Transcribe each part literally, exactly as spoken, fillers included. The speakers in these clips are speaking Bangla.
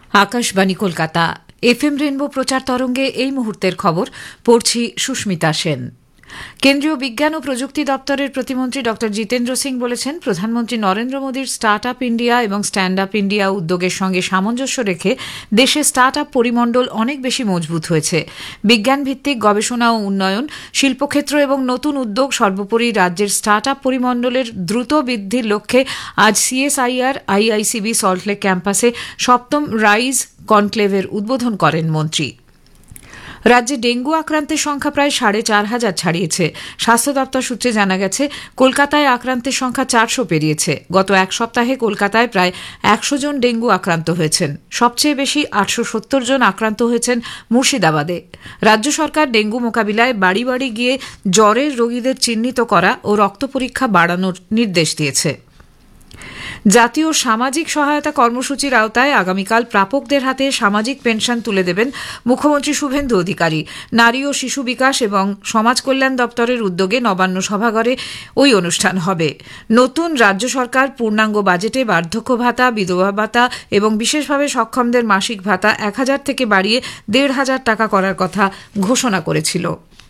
আকাশবাণী কলকাতা এফএম রেনবো প্রচার তরঙ্গে এই মুহূর্তের খবর পড়ছি সুস্মিতা সেন। কেন্দ্রীয় বিজ্ঞান ও প্রযুক্তি দপ্তরের প্রতিমন্ত্রী ড জিতেন্দ্র সিং বলেছেন, প্রধানমন্ত্রী নরেন্দ্র মোদীর স্টার্ট আপ ইন্ডিয়া এবং স্ট্যান্ড আপ ইন্ডিয়া উদ্যোগের সঙ্গে সামঞ্জস্য রেখে দেশে স্টার্ট আপ পরিমণ্ডল অনেক বেশি মজবুত হয়েছে। বিজ্ঞান ভিত্তিক গবেষণা ও উন্নয়ন, শিল্পক্ষেত্র এবং নতুন উদ্যোগ সর্বোপরি রাজ্যের স্টার্ট আপ পরিমণ্ডলের দ্রুত বৃদ্ধির লক্ষ্যে আজ সিএসআইআর আইআইসিবি সল্টলেক ক্যাম্পাসে সপ্তম রাইজ কনক্লেভের উদ্বোধন করেন মন্ত্রী। রাজ্যে ডেঙ্গু আক্রান্তের সংখ্যা প্রায় সাড়ে চার হাজার ছাড়িয়েছে। স্বাস্থ্য দপ্তর সূত্রে জানা গেছে, কলকাতায় আক্রান্তের সংখ্যা চারশো পেরিয়েছে। গত এক সপ্তাহে কলকাতায় প্রায় একশো জন ডেঙ্গু আক্রান্ত হয়েছেন। সবচেয়ে বেশি আটশো সত্তর জন আক্রান্ত হয়েছেন মুর্শিদাবাদে। রাজ্য সরকার ডেঙ্গু মোকাবিলায় বাড়ি বাড়ি গিয়ে জ্বরের রোগীদের চিহ্নিত করা ও রক্ত পরীক্ষা বাড়ানোর নির্দেশ দিয়েছে। জাতীয় সামাজিক সহায়তা কর্মসূচির আওতায় আগামীকাল প্রাপকদের হাতে সামাজিক পেনশন তুলে দেবেন মুখ্যমন্ত্রী শুভেন্দু অধিকারী। নারী ও শিশু বিকাশ এবং সমাজ কল্যাণ দপ্তরের উদ্যোগে নবান্ন সভাঘরে ওই অনুষ্ঠান হবে। নতুন রাজ্য সরকার পূর্ণাঙ্গ বাজেটে বার্ধক্য ভাতা, বিধবা ভাতা এবং বিশেষভাবে সক্ষমদের মাসিক ভাতা এক হাজার থেকে বাড়িয়ে দেড় হাজার টাকা করার কথা ঘোষণা করেছিল।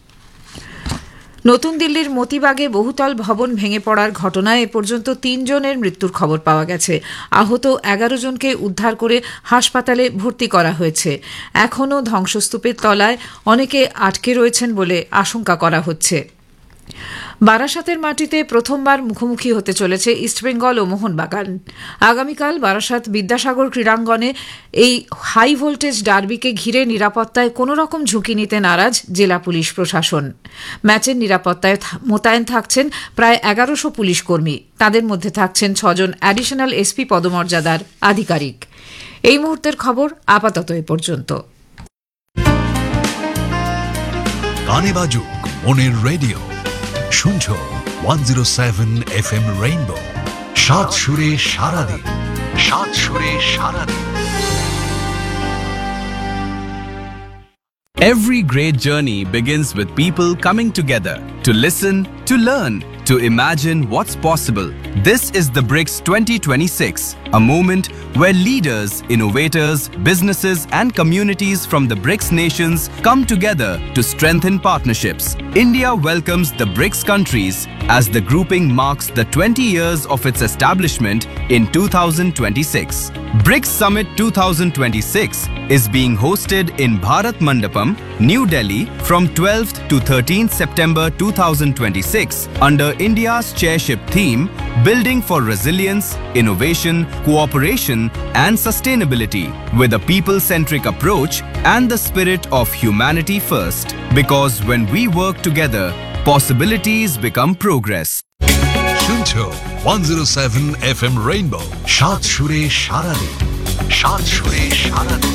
নতুন দিল্লির মতিবাগে বহুতল ভবন ভেঙে পড়ার ঘটনায় এ পর্যন্ত তিনজনের মৃত্যুর খবর পাওয়া গেছে। আহত এগারো জনকে উদ্ধার করে হাসপাতালে ভর্তি করা হয়েছে। এখনও ধ্বংসস্তূপের তলায় অনেকে আটকে রয়েছেন বলে আশঙ্কা করা হচ্ছে। বারাসাতের মাটিতে প্রথমবার মুখোমুখি হতে চলেছে ইস্টবেঙ্গল ও মোহনবাগান। আগামীকাল বারাসাত বিদ্যাসাগর ক্রীড়াঙ্গনে এই হাই ভোল্টেজ ডার্বিকে ঘিরে নিরাপত্তায় কোনো রকম ঝুঁকি নিতে নারাজ জেলা পুলিশ প্রশাসন। ম্যাচের নিরাপত্তায় মোতায়েন থাকছেন প্রায় এগারোশো পুলিশ কর্মী। তাদের মধ্যে থাকছেন ছজন অ্যাডিশনাল এসপি পদমর্যাদার আধিকারিক। এই মুহূর্তের খবর আপাতত এ পর্যন্ত। গানে বাজুক মনের রেডিও, শুনছো one zero seven F M rainbow. সাত সুরে সারাদিন, সাত সুরে সারাদিন। Every great journey begins with people coming together to listen, to learn, to imagine what's possible. This is the BRICS twenty twenty-six, a moment where leaders, innovators, businesses and communities from the BRICS nations come together to strengthen partnerships. India welcomes the BRICS countries as the grouping marks the twenty years of its establishment in two thousand twenty-six. BRICS Summit twenty twenty-six is being hosted in Bharat Mandapam, New Delhi from twelfth to thirteenth September two thousand twenty-six under India's chairship theme Building for Resilience, Innovation, Cooperation and Sustainability with a people-centric approach and the spirit of humanity first. Because when we work together, possibilities become progress. শুনছো one zero seven F M rainbow. সাত সুরে সারাদিন, সাত সুরে সারাদিন।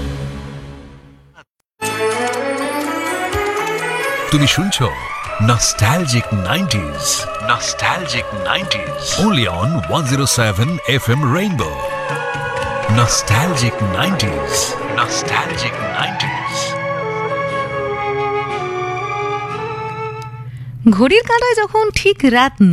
তুমি শুনছো Nostalgic nineties, Nostalgic nineties, only on one oh seven F M Rainbow. Nostalgic nineties, Nostalgic nineties. ঘড়ির কাঁটায় যখন ঠিক রাত